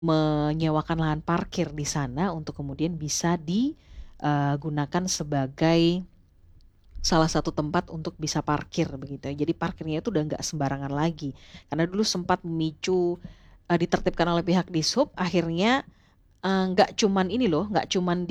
menyewakan lahan parkir di sana untuk kemudian bisa digunakan sebagai salah satu tempat untuk bisa parkir begitu ya. Jadi parkirnya itu udah nggak sembarangan lagi. Karena dulu sempat memicu ditertibkan oleh pihak Dishub, akhirnya nggak cuman ini loh, nggak cuman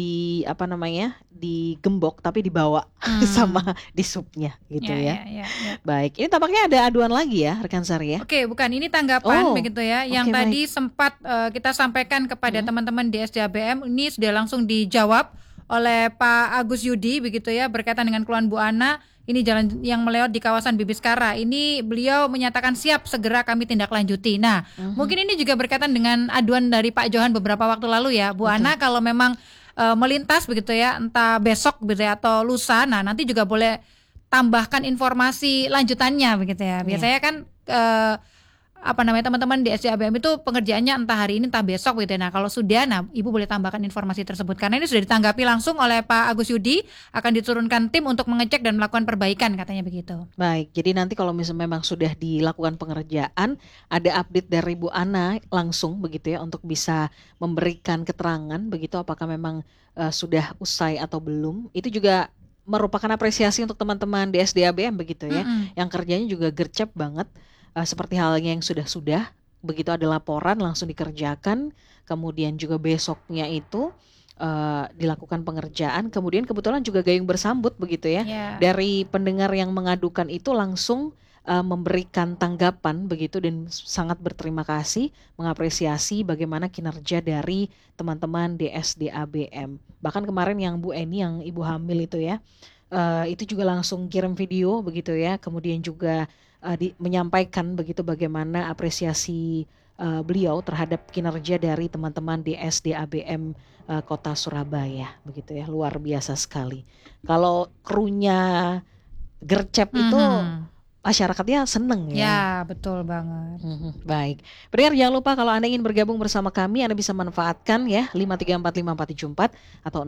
digembok tapi dibawa sama Dishubnya gitu Ya, ya. ya, ya, ya. Baik, ini tampaknya ada aduan lagi ya rekan Sari ya. Oke, bukan ini tanggapan Oh, begitu ya. Yang oke baik. tadi sempat kita sampaikan kepada Mm-mm. teman-teman di SDABM, ini sudah langsung dijawab oleh Pak Agus Yudi begitu ya, berkaitan dengan keluhan Bu Ana. Ini jalan yang melewat di kawasan Bibiskara. Ini beliau menyatakan siap segera kami tindak lanjuti. Nah, mungkin ini juga berkaitan dengan aduan dari Pak Johan beberapa waktu lalu ya, Bu Betul. Ana kalau memang melintas begitu ya, entah besok gitu ya atau lusa. Nah, nanti juga boleh tambahkan informasi lanjutannya begitu ya. Biasanya kan teman-teman di SDABM itu pengerjaannya entah hari ini entah besok gitu. Nah, kalau sudah, Ibu boleh tambahkan informasi tersebut karena ini sudah ditanggapi langsung oleh Pak Agus Yudi, akan diturunkan tim untuk mengecek dan melakukan perbaikan katanya begitu. Baik, jadi nanti kalau misalnya memang sudah dilakukan pengerjaan, ada update dari Bu Ana langsung begitu ya untuk bisa memberikan keterangan begitu apakah memang sudah usai atau belum. Itu juga merupakan apresiasi untuk teman-teman di SDABM begitu ya, yang kerjanya juga gercep banget. Seperti halnya yang sudah-sudah, begitu ada laporan langsung dikerjakan, kemudian juga besoknya itu dilakukan pengerjaan, kemudian kebetulan juga gayung bersambut begitu ya. Ya. Dari pendengar yang mengadukan itu langsung memberikan tanggapan begitu dan sangat berterima kasih, mengapresiasi bagaimana kinerja dari teman-teman di SDABM. Bahkan kemarin yang Bu Eni yang ibu hamil itu ya, itu juga langsung kirim video begitu ya, kemudian juga menyampaikan begitu bagaimana apresiasi beliau terhadap kinerja dari teman-teman di SDABM Kota Surabaya begitu ya, luar biasa sekali. Kalau krunya gercep itu masyarakatnya seneng ya. Ya, betul banget. Baik. Pendengar jangan lupa kalau Anda ingin bergabung bersama kami, Anda bisa manfaatkan ya 5345474 atau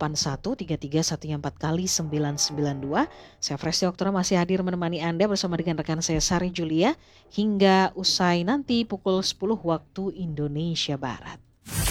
08133114 kali 992. Saya Fresti Oktora masih hadir menemani Anda bersama dengan rekan saya Sari Julia hingga usai nanti pukul 10 waktu Indonesia Barat.